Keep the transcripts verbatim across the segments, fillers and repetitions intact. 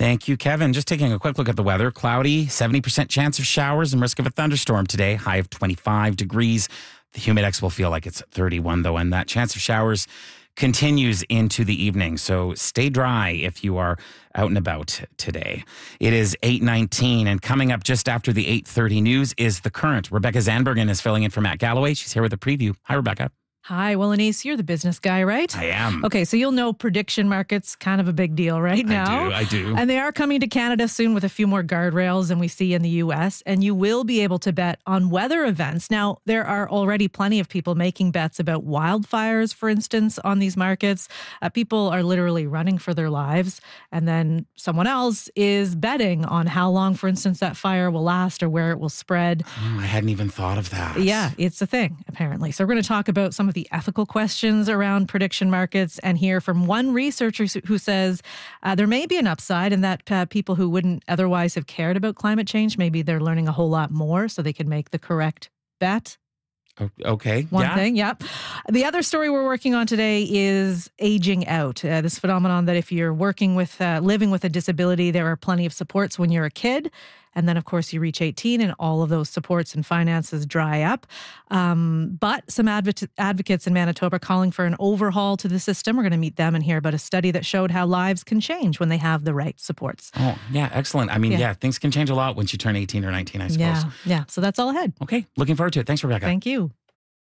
Thank you, Kevin. Just taking a quick look at the weather. Cloudy, seventy percent chance of showers and risk of a thunderstorm today. High of twenty-five degrees. The humidex will feel like it's thirty-one, though, and that chance of showers continues into the evening. So stay dry if you are out and about today. It is eight nineteen, and coming up just after the eight thirty news is The Current. Rebecca Zandbergen is filling in for Matt Galloway. She's here with a preview. Hi, Rebecca. Hi, well, Anise, you're the business guy, right? I am. Okay, so you'll know prediction markets, kind of a big deal right now. I do, I do. And they are coming to Canada soon with a few more guardrails than we see in the U S, and you will be able to bet on weather events. Now, there are already plenty of people making bets about wildfires, for instance, on these markets. Uh, people are literally running for their lives, and then someone else is betting on how long, for instance, that fire will last or where it will spread. Oh, I hadn't even thought of that. Yeah, it's a thing, apparently. So we're going to talk about some of the ethical questions around prediction markets and hear from one researcher who says uh, there may be an upside in that uh, people who wouldn't otherwise have cared about climate change, maybe they're learning a whole lot more so they can make the correct bet. Okay. One yeah. thing, yep. The other story we're working on today is aging out. Uh, this phenomenon that if you're working with, uh, living with a disability, there are plenty of supports when you're a kid. And then, of course, you reach eighteen and all of those supports and finances dry up. Um, but some adv- advocates in Manitoba are calling for an overhaul to the system. We're going to meet them and hear about a study that showed how lives can change when they have the right supports. Oh, yeah, excellent. I mean, yeah, Yeah. things can change a lot once you turn eighteen or nineteen, I suppose. Yeah, yeah. So that's all ahead. Okay, looking forward to it. Thanks, Rebecca. Thank you.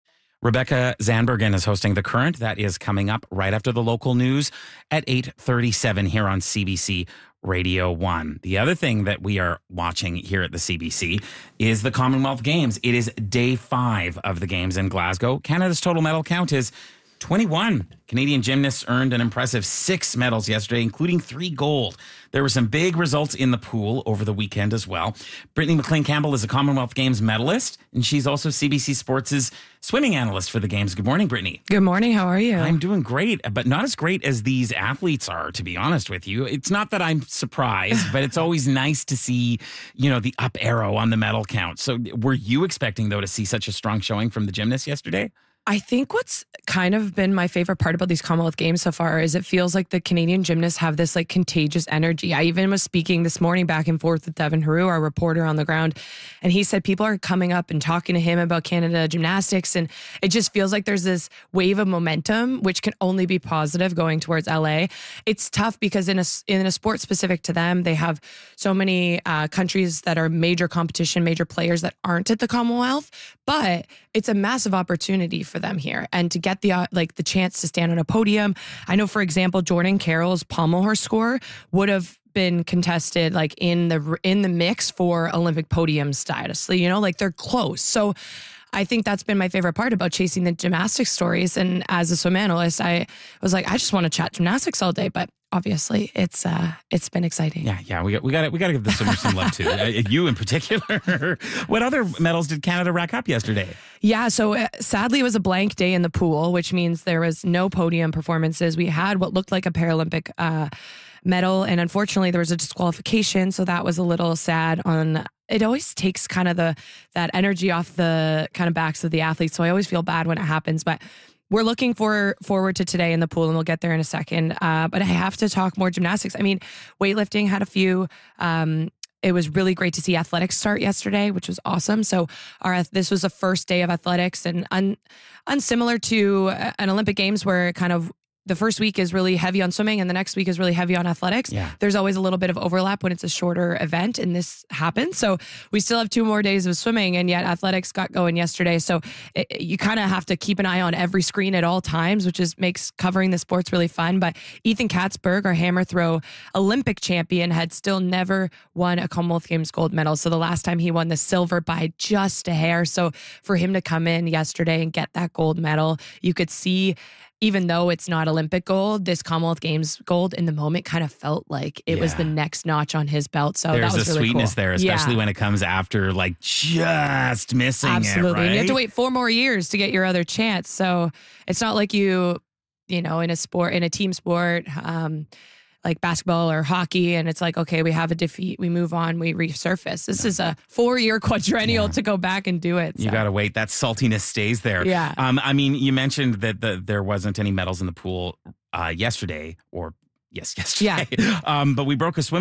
Rebecca Zandbergen is hosting The Current. That is coming up right after the local news at eight thirty-seven here on C B C Radio one. The other thing that we are watching here at the C B C is the Commonwealth Games. It is day five of the Games in Glasgow. Canada's total medal count is twenty-one. Canadian gymnasts earned an impressive six medals yesterday, including three gold. There were some big results in the pool over the weekend as well. Brittany McLean-Campbell is a Commonwealth Games medalist, and she's also C B C Sports' swimming analyst for the Games. Good morning, Brittany. Good morning. How are you? I'm doing great, but not as great as these athletes are, to be honest with you. It's not that I'm surprised, but it's always nice to see, you know, the up arrow on the medal count. So were you expecting, though, to see such a strong showing from the gymnasts yesterday? I think what's kind of been my favorite part about these Commonwealth Games so far is it feels like the Canadian gymnasts have this like contagious energy. I even was speaking this morning back and forth with Devin Haru, our reporter on the ground, and he said people are coming up and talking to him about Canada gymnastics, and it just feels like there's this wave of momentum, which can only be positive going towards L A. It's tough because in a, in a sport specific to them, they have so many uh, countries that are major competition, major players that aren't at the Commonwealth, but it's a massive opportunity for them here, and to get the uh, like the chance to stand on a podium. I know, for example, Jordan Carroll's pommel horse score would have been contested like in the in the mix for Olympic podium status. You know, like they're close. So I think that's been my favorite part about chasing the gymnastics stories. And as a swim analyst, I was like, I just want to chat gymnastics all day, but obviously it's uh it's been exciting. Yeah, yeah, we got we got we got to give the swimmers some love too. Uh, you in particular. What other medals did Canada rack up yesterday? Yeah, so uh, sadly it was a blank day in the pool, which means there was no podium performances. We had what looked like a Paralympic uh medal, and unfortunately there was a disqualification, so that was a little sad. On it always takes kind of the that energy off the kind of backs of the athletes, so I always feel bad when it happens, but we're looking for forward to today in the pool, and we'll get there in a second. Uh, but I have to talk more gymnastics. I mean, weightlifting had a few. Um, it was really great to see athletics start yesterday, which was awesome. So our this was the first day of athletics, and un, unsimilar to an Olympic Games where it kind of the first week is really heavy on swimming and the next week is really heavy on athletics. Yeah. There's always a little bit of overlap when it's a shorter event, and this happens. So we still have two more days of swimming, and yet athletics got going yesterday. So it, you kind of have to keep an eye on every screen at all times, which is makes covering the sports really fun. But Ethan Katzberg, our hammer throw Olympic champion, had still never won a Commonwealth Games gold medal. So the last time he won the silver by just a hair. So for him to come in yesterday and get that gold medal, you could see, even though it's not Olympic gold, this Commonwealth Games gold in the moment kind of felt like it yeah. was the next notch on his belt. So There's that was a really sweetness cool. there, especially yeah. when it comes after like just missing Absolutely. it, right? And you have to wait four more years to get your other chance. So it's not like you, you know, in a sport, in a team sport, um, like basketball or hockey, and it's like, okay, we have a defeat, we move on, we resurface. This is a four-year quadrennial yeah. to go back and do it. So. You got to wait. That saltiness stays there. Yeah. Um, I mean, you mentioned that the, there wasn't any medals in the pool uh, yesterday, or yes, yesterday. Yeah. um, but we broke a swim